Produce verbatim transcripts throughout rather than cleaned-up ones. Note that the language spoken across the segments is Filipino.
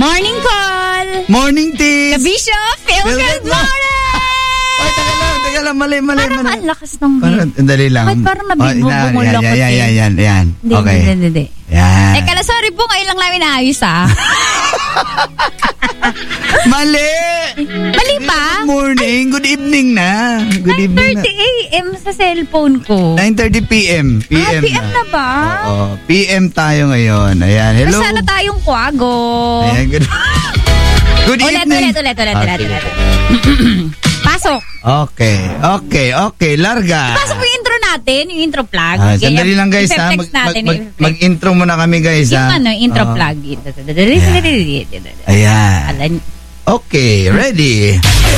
Morning call! Morning, Tis! Kabisyo, feel Feel good good morning! Ay, taga lang, taga lang, mali, mali, Parang mali. ang lakas ng Parang, beat. dali lang. Bakit parang nabibubungol Oh, yan, ako, yan, yan, Tis? yan, yan, yan. Hindi, Okay. hindi, hindi, hindi. Yan. Eh, kala, sorry po, ngayon lang namin naayos, ah. Mali! Mali pa? Good morning, good evening na. Good nine evening thirty na. a.m. sa cellphone ko. nine thirty p.m. P M Ah, P M na ba? Oo, P M tayo ngayon. Ayan, hello. Basta na tayong kwago. Ayan, good, good Ulit, evening. ulit, ulit, ulit, Ah, ulit, sige. ulit. Pasok. Okay, okay, okay, larga. Pasok yung intro natin, yung intro plug. Ah, sandali lang guys ha. I-flex Mag, mag, natin. mag, i-flex. mag-intro muna kami guys Yung ha. ano, intro Oo. plug. Ayan. Alan. Okay, ready.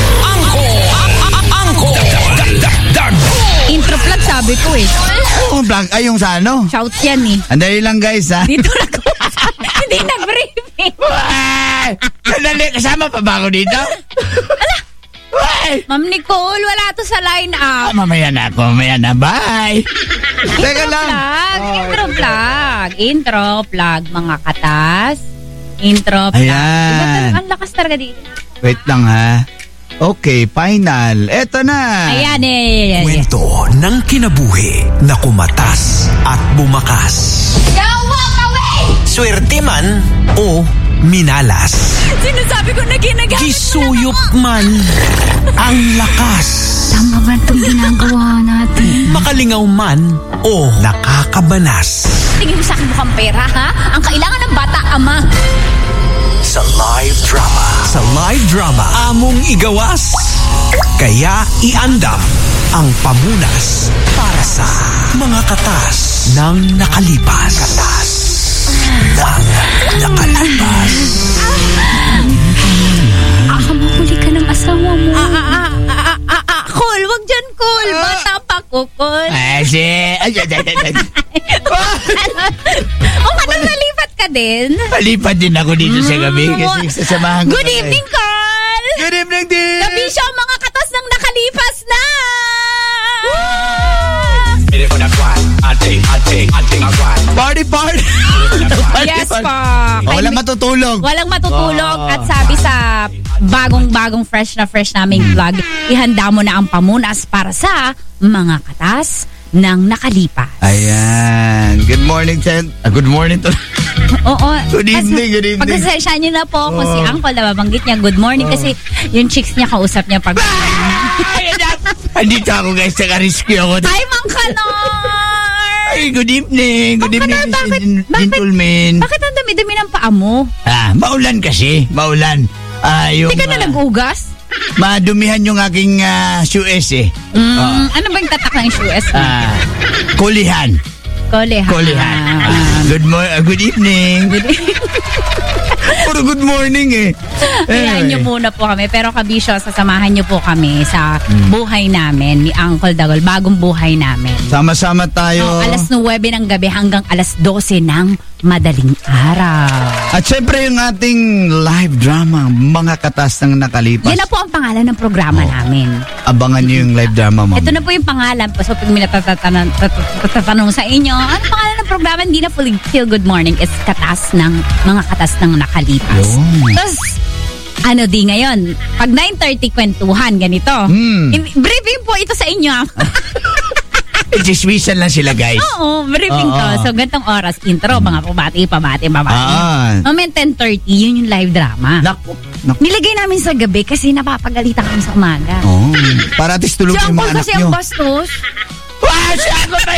Intro plug sabi ko eh. Oh, vlog ay yung sa ano? Shout yan eh. Andali lang guys ha. Dito na ko. Hindi nag-briefing. Ay! Sandali, kasama pa ba ako dito? Ay! Ma'am Nicole, wala to sa line-up. Ah, mamaya na ako, mamaya na. Bye! Teka Intro lang. plug, Oh, intro plug. Intro plug, mga katas. Intro plug. Ayan. Iba talaga, ang lakas talaga dito. Wait lang ha. Okay, final. Eto na. Ayan eh. Ayan, ayan. Kwento ng kinabuhi na kumatas at bumakas. Now walk away! Swerte man o minalas. Sinasabi ko na ginagamit Gisuyop man ang lakas. Tama ba itong ginagawa natin? Makalingaw man o nakakabanas. Tingin mo sa akin mukhang pera, ha? Ang kailangan ng bata, ama. Sa live drama. Sa live drama, among igawas. Kaya iandam ang pamunas para sa mga katas ng nakalipas. Katas ng nakalipas. Ah, mahuli ka ng asawa mo. Ah, ah, ah, ah, ah, ah, cool. Wag dyan, cool. Bata pa ko, cool. Ay, si... Ay, ay, ay, ay, ay. O, katang nalipat ka din. Palipad din ako dito sa gabi kasi sasamahan ko. Good na kayo. evening, Carl. Good evening, din. Kabisyo, mga katas ng nakalipas na. Party, party. Party, Yes party. po. Oh, walang matutulog. Walang matutulog Oh. at sabi sa bagong-bagong fresh na fresh naming vlog, ihanda mo na ang pamunas para sa mga katas ng nakalipas. Ayan. Good morning, Chen. Ah, good morning to. Oo. Good evening, good evening. Pagkasensya niyo na po kung Oh. si Uncle na babanggit niya good morning kasi yung chicks niya kausap niya pag... Ay, anak. Andito ako guys, naka-rescue ako. Hi, Mang Kanor! Ay, good evening. Good Mang evening, Kanor, bakit, gen- bakit, gentlemen. bakit ang dami-dami ng paa mo? Ah, maulan kasi. Maulan. Ah, yung... Hindi ka na ah, nag-ugas? madumihan yung aking ah, shoes eh. Mm, ano ba yung tatak ng shoes mo? Ah, kulihan. Kolehan. Kulihan. Ah, good mo- ah, good evening. Good Puro good morning eh. Hayaan niyo muna po kami. Pero kabisyo, sasamahan niyo po kami sa buhay namin ni Uncle Dagol. Bagong buhay namin. Sama-sama tayo. Oh, alas nuwebe ng gabi hanggang alas dose ng madaling araw. At syempre yung ating live drama, mga katas ng nakalipas. Yan na po ang pangalan ng programa Oh. namin. Abangan nyo yung live drama, ma'am. Ito na po yung pangalan po. So, pag may natatatanong natatatanong sa inyo, ano pangalan ng programa? Hindi na fully feel good morning. It's katas ng, mga katas ng nakalipas. Yun. Tapos, ano di ngayon, pag nine thirty kwentuhan, ganito. Hmm. In- briefing po ito sa inyo. Chismisan lang sila, guys. Oo, briefing Oo. to. So, gantong oras, intro, mga pabati, pabati, pabati. Ah. Moment ten thirty, yun yung live drama. Naku. Naku. Nilagay namin sa gabi kasi napapagalitan kami sa umaga. Oh. Para at least tulog Si yung Uncle mga anak kasi nyo. ang bastos. Wow, siya ako tayo.